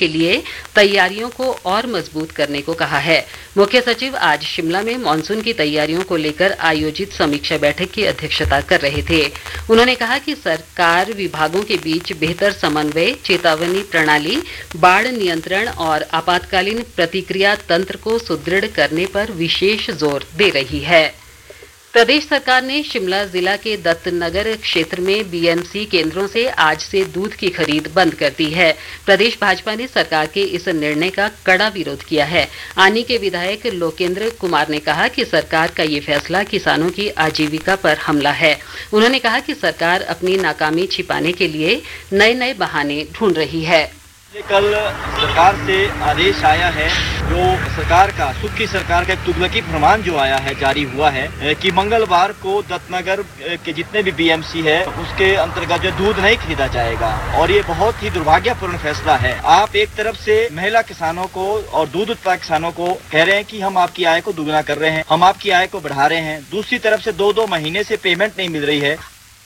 के लिए तैयारियों को और मजबूत करने को कहा है। मुख्य सचिव आज शिमला में मानसून की तैयारियों को लेकर आयोजित समीक्षा बैठक की अध्यक्षता कर रहे थे। उन्होंने कहा कि सरकार विभागों के बीच बेहतर समन्वय, चेतावनी प्रणाली, बाढ़ नियंत्रण और आपातकालीन प्रतिक्रिया तंत्र को सुदृढ़ करने पर विशेष जोर दे रही है। प्रदेश सरकार ने शिमला जिला के दत्तनगर क्षेत्र में बीएमसी केंद्रों से आज से दूध की खरीद बंद कर दी है। प्रदेश भाजपा ने सरकार के इस निर्णय का कड़ा विरोध किया है। आनी के विधायक लोकेंद्र कुमार ने कहा कि सरकार का ये फैसला किसानों की आजीविका पर हमला है। उन्होंने कहा कि सरकार अपनी नाकामी छिपाने के लिए नए नए बहाने ढूंढ रही है। कल सरकार से आदेश आया है, जो सरकार का सुख की सरकार का एक तुगलकी फरमान जो आया है, जारी हुआ है कि मंगलवार को दत्तनगर के जितने भी बीएमसी है उसके अंतर्गत जो दूध नहीं खरीदा जाएगा और ये बहुत ही दुर्भाग्यपूर्ण फैसला है। आप एक तरफ से महिला किसानों को और दूध उत्पादक किसानों को कह रहे हैं कि हम आपकी आय को दुगना कर रहे हैं, हम आपकी आय को बढ़ा रहे हैं, दूसरी तरफ से 2-2 महीने से पेमेंट नहीं मिल रही है।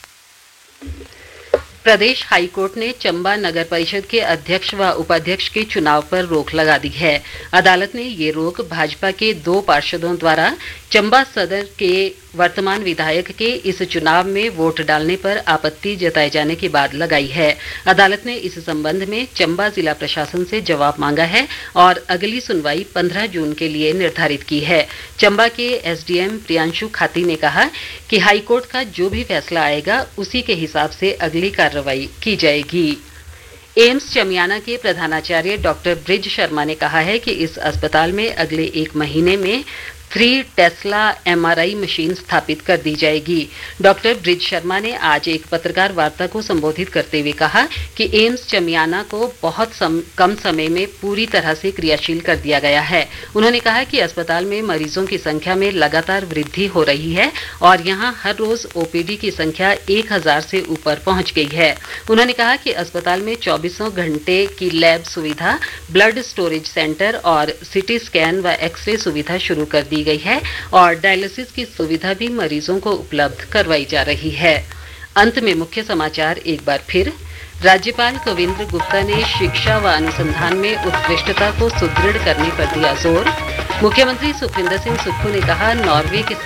प्रदेश हाईकोर्ट ने चंबा नगर परिषद के अध्यक्ष व उपाध्यक्ष के चुनाव पर रोक लगा दी है। अदालत ने ये रोक भाजपा के 2 पार्षदों द्वारा चंबा सदर के वर्तमान विधायक के इस चुनाव में वोट डालने पर आपत्ति जताए जाने के बाद लगाई है। अदालत ने इस संबंध में चंबा जिला प्रशासन से जवाब मांगा है और अगली सुनवाई 15 जून के लिए निर्धारित की है। चंबा के एसडीएम प्रियांशु खाती ने कहा कि हाईकोर्ट का जो भी फैसला आएगा उसी के हिसाब से अगली कार्रवाई की जाएगी। एम्स चमियाना के प्रधानाचार्य डॉक्टर ब्रिज शर्मा ने कहा है कि इस अस्पताल में अगले 1 महीने में 3 टेस्ला एमआरआई मशीन स्थापित कर दी जाएगी। डॉक्टर ब्रिज शर्मा ने आज एक पत्रकार वार्ता को संबोधित करते हुए कहा कि एम्स चमियाना को बहुत कम समय में पूरी तरह से क्रियाशील कर दिया गया है। उन्होंने कहा कि अस्पताल में मरीजों की संख्या में लगातार वृद्धि हो रही है और यहां हर रोज ओपीडी की संख्या 1000 से ऊपर पहुंच गई है। उन्होंने कहा कि अस्पताल में 24 घंटे की लैब सुविधा, ब्लड स्टोरेज सेंटर और सिटी स्कैन व एक्सरे सुविधा शुरू कर दी गई है और डायलिसिस की सुविधा भी मरीजों को उपलब्ध करवाई जा रही है। अंत में मुख्य समाचार एक बार फिर। राज्यपाल कविंद्र गुप्ता ने शिक्षा व अनुसंधान में उत्कृष्टता को सुदृढ़ करने पर दिया जोर। मुख्यमंत्री सुखविंदर सिंह सुक्खू ने कहा, नॉर्वे के